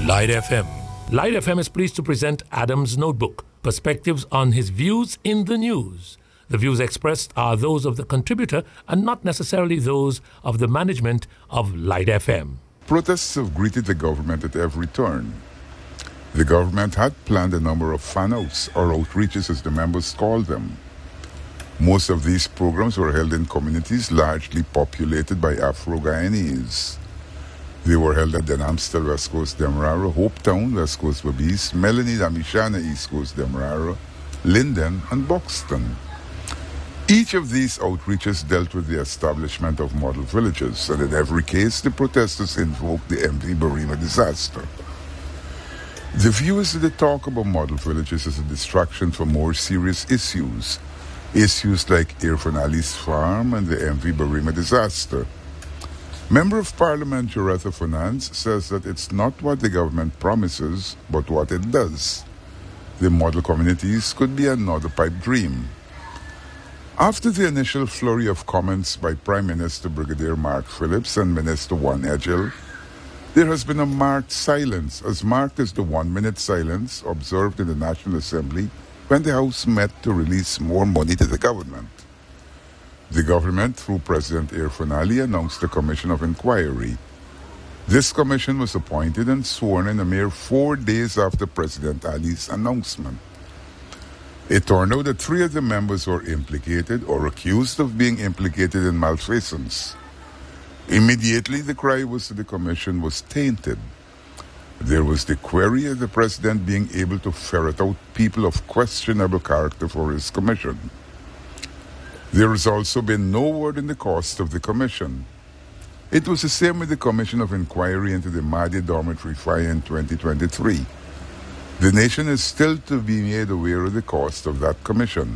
Light FM. Light FM is pleased to present Adam's Notebook, perspectives on his views in the news. The views expressed are those of the contributor and not necessarily those of the management of Light FM. Protests have greeted the government at every turn. The government had planned a number of fan-outs, or outreaches as the members called them. Most of these programs were held in communities largely populated by Afro-Guyanese. They were held at Denamstel, West Coast Demerara, Hopetown, West Coast Babis, Melanie Damishana, East Coast Demerara, Linden, and Buxton. Each of these outreaches dealt with the establishment of model villages, and in every case, the protesters invoked the MV Barima disaster. The view is that the talk about model villages is a distraction from more serious issues like Irfan Ali's farm and the MV Barima disaster. Member of Parliament Joretha Finance says that it's not what the government promises, but what it does. The model communities could be another pipe dream. After the initial flurry of comments by Prime Minister Brigadier Mark Phillips and Minister Juan Edgell, there has been a marked silence, as marked as the 1-minute silence observed in the National Assembly when the House met to release more money to the government. The government, through President Irfan Ali, announced a commission of inquiry. This commission was appointed and sworn in a mere 4 days after President Ali's announcement. It turned out that 3 of the members were implicated or accused of being implicated in malfeasance. Immediately, the cry was that the commission was tainted. There was the query of the president being able to ferret out people of questionable character for his commission. There has also been no word in the cost of the commission. It was the same with the Commission of Inquiry into the Mahdi Dormitory fire in 2023. The nation is still to be made aware of the cost of that commission.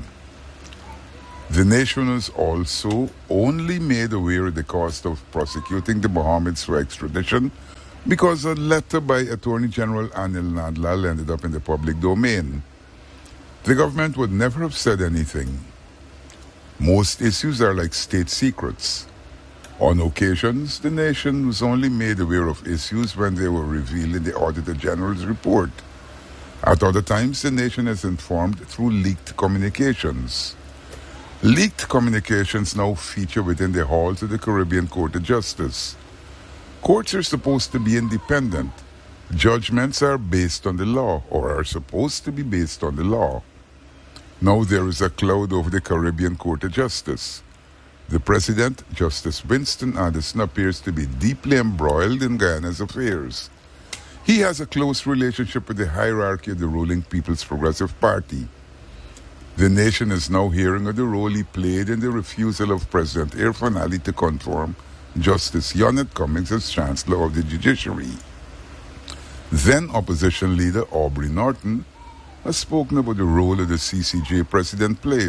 The nation was also only made aware of the cost of prosecuting the Mohammeds for extradition because a letter by Attorney General Anil Nandlal ended up in the public domain. The government would never have said anything. Most issues are like state secrets. On occasions, the nation was only made aware of issues when they were revealed in the Auditor General's report. At other times, the nation is informed through leaked communications. Leaked communications now feature within the halls of the Caribbean Court of Justice. Courts are supposed to be independent. Judgments are based on the law, or are supposed to be based on the law. Now there is a cloud over the Caribbean Court of Justice. The President, Justice Winston Anderson, appears to be deeply embroiled in Guyana's affairs. He has a close relationship with the hierarchy of the ruling People's Progressive Party. The nation is now hearing of the role he played in the refusal of President Irfan Ali to confirm Justice Yonet Cummings as Chancellor of the Judiciary. Then opposition leader Aubrey Norton has spoken about the role of the CCJ president played.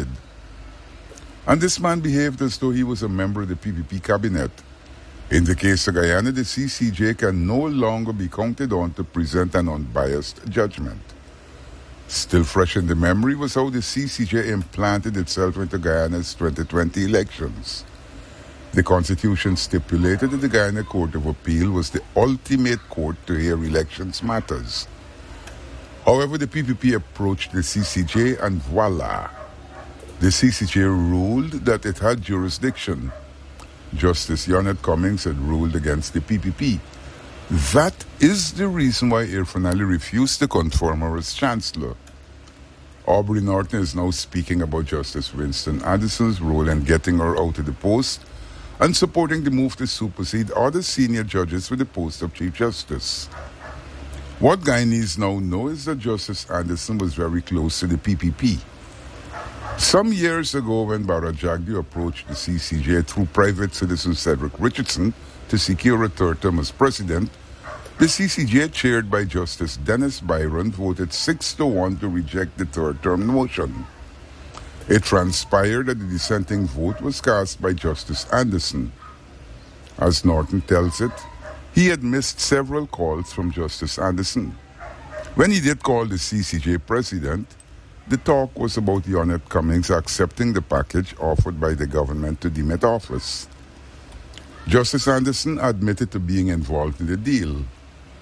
And this man behaved as though he was a member of the PPP cabinet. In the case of Guyana, the CCJ can no longer be counted on to present an unbiased judgment. Still fresh in the memory was how the CCJ implanted itself into Guyana's 2020 elections. The Constitution stipulated that the Guyana Court of Appeal was the ultimate court to hear elections matters. However, the PPP approached the CCJ and voila, the CCJ ruled that it had jurisdiction. Justice Yonet Cummings had ruled against the PPP. That is the reason why Irfan Ali refused to confirm her as Chancellor. Aubrey Norton is now speaking about Justice Winston Anderson's role in getting her out of the post and supporting the move to supersede other senior judges for the post of Chief Justice. What Guyanese now know is that Justice Anderson was very close to the PPP. Some years ago, when Bara Jagdeo approached the CCJ through private citizen Cedric Richardson to secure a third term as president, the CCJ, chaired by Justice Dennis Byron, voted 6-1 to reject the third term motion. It transpired that the dissenting vote was cast by Justice Anderson. As Norton tells it, he had missed several calls from Justice Anderson. When he did call the CCJ president, the talk was about Yonet Cummings accepting the package offered by the government to demit office. Justice Anderson admitted to being involved in the deal.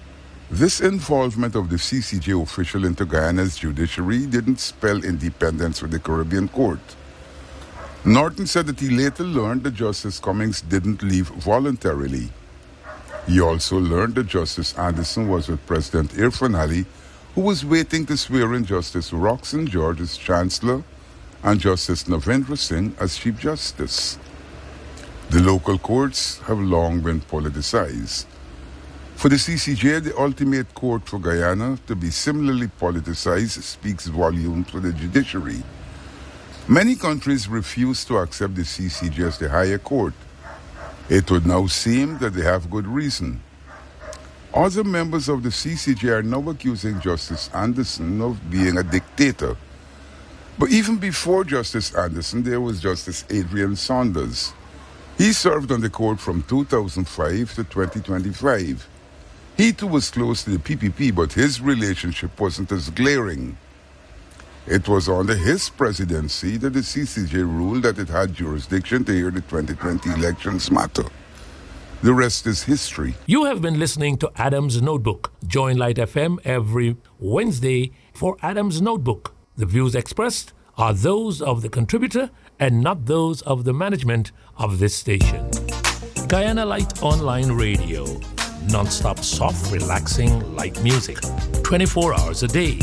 This involvement of the CCJ official into Guyana's judiciary didn't spell independence for the Caribbean court. Norton said that he later learned that Justice Cummings didn't leave voluntarily. He also learned that Justice Anderson was with President Irfaan Ali, who was waiting to swear in Justice Roxanne George as Chancellor and Justice Navendra Singh as Chief Justice. The local courts have long been politicized. For the CCJ, the ultimate court for Guyana, to be similarly politicized speaks volumes for the judiciary. Many countries refuse to accept the CCJ as the higher court. It would now seem that they have good reason. Other members of the CCJ are now accusing Justice Anderson of being a dictator. But even before Justice Anderson, there was Justice Adrian Saunders. He served on the court from 2005 to 2025. He too was close to the PPP, but his relationship wasn't as glaring. It was under his presidency that the CCJ ruled that it had jurisdiction to hear the 2020 elections matter. The rest is history. You have been listening to Adam's Notebook. Join Light FM every Wednesday for Adam's Notebook. The views expressed are those of the contributor and not those of the management of this station. Guyana Light Online Radio. Non-stop soft, relaxing, light music. 24 hours a day.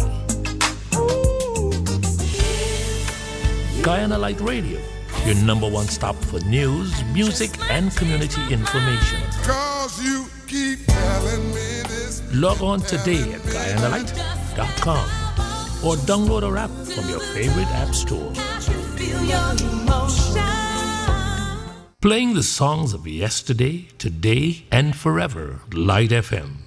Guyana Light Radio. Your number one stop for news, music, and community information. You keep telling me this. Log on today at GuyanaLight.com or download our app from your favorite app store. Playing the songs of yesterday, today, and forever. Light FM.